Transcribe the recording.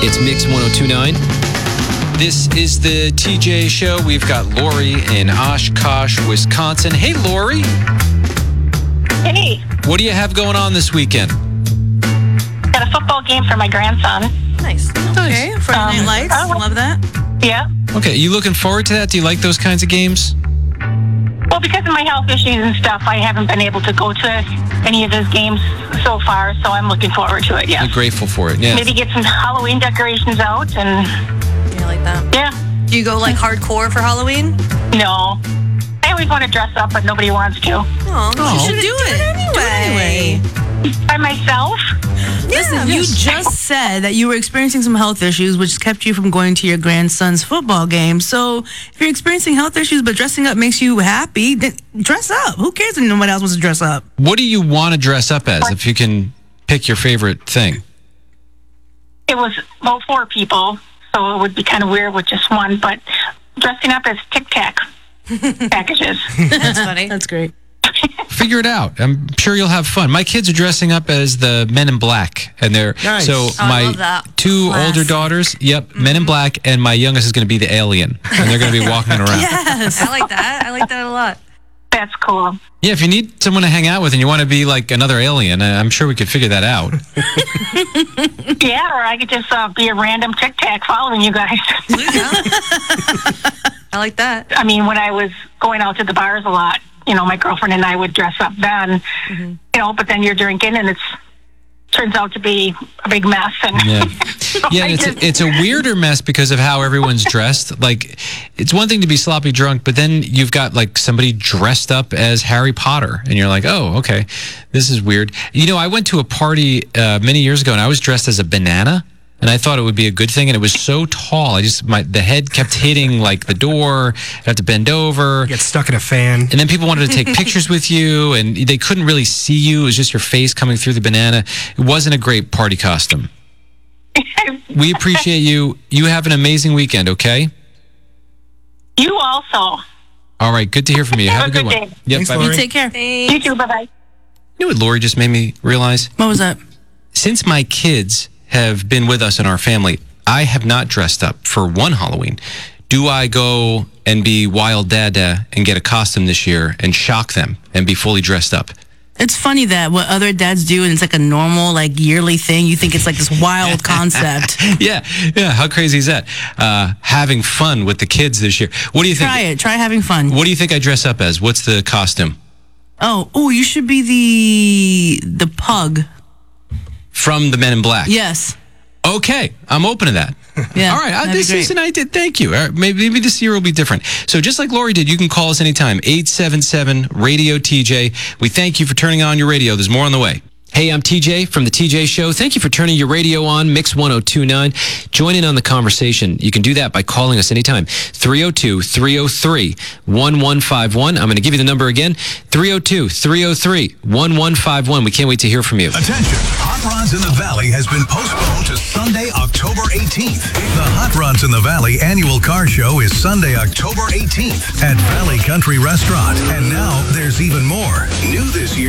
It's Mix 1029. This is the TJ Show. We've got Lori in Oshkosh, Wisconsin. Hey, Lori. Hey. What do you have going on this weekend? Got a football game for my grandson. Nice. Okay. Friday Night Lights. Love that. Yeah. Okay, you looking forward to that? Do you like those kinds of games? Well, because of my health issues and stuff, I haven't been able to go to any of those games so far, so I'm looking forward to it, yeah. You're grateful for it, yeah. Maybe get some Halloween decorations out and... Yeah, I like that. Yeah. Do you go like hardcore for Halloween? No. I always want to dress up, but nobody wants to. Oh, you should do it anyway. By myself? Listen, you just said that you were experiencing some health issues, which kept you from going to your grandson's football game. So if you're experiencing health issues, but dressing up makes you happy, then dress up. Who cares if nobody else wants to dress up? What do you want to dress up as, if you can pick your favorite thing? It was about 4 people, so it would be kind of weird with just one, but dressing up as Tic Tac packages. That's funny. That's great. Figure it out. I'm sure you'll have fun. My kids are dressing up as the Men in Black, and they're Nice. so I love my that. 2 older daughters. Yep, Men in Black, and my youngest is going to be the alien, and they're going to be walking around. Yes. I like that. I like that a lot. That's cool. Yeah, if you need someone to hang out with and you want to be like another alien, I'm sure we could figure that out. Yeah, or I could just be a random Tic Tac following you guys. I like that. I mean, when I was going out to the bars a lot, you know, my girlfriend and I would dress up then, you know, but then you're drinking and turns out to be a big mess. And Yeah, so yeah, I and just- it's a weirder mess because of how everyone's dressed. Like, it's one thing to be sloppy drunk, but then you've got like somebody dressed up as Harry Potter, and you're like, oh, okay, this is weird. You know, I went to a party many years ago, and I was dressed as a banana. And I thought it would be a good thing, and it was so tall. The head kept hitting like the door. I had to bend over. Get stuck in a fan. And then people wanted to take pictures with you, and they couldn't really see you. It was just your face coming through the banana. It wasn't a great party costume. We appreciate you. You have an amazing weekend, okay? You also. All right, good to hear from you. Have a good one. day. Yep, Thanks, bye. Lori. You take care. You too. Bye-bye. You know what Lori just made me realize? What was that? Since my kids have been with us in our family, I have not dressed up for one Halloween. Do I go and be Wild Dada and get a costume this year and shock them and be fully dressed up? It's funny that what other dads do, and it's like a normal, like yearly thing. You think it's like this wild concept. Yeah. How crazy is that? Having fun with the kids this year. What do you think? Try it. Try having fun. What do you think I dress up as? What's the costume? Oh, you should be the pug. From the Men in Black. Yes. Okay, I'm open to that. Yeah. All right, that'd be this great. season I did. Thank you. All right, maybe this year will be different. So just like Lori did, you can call us anytime. 877-RADIO-TJ. We thank you for turning on your radio. There's more on the way. Hey, I'm TJ from The TJ Show. Thank you for turning your radio on, Mix 1029. Join in on the conversation. You can do that by calling us anytime. 302-303-1151. I'm going to give you the number again. 302-303-1151. We can't wait to hear from you. Attention, Hot Rods in the Valley has been postponed to Sunday, October 18th. The Hot Rods in the Valley annual car show is Sunday, October 18th at Valley Country Restaurant. And now there's even more. New this year.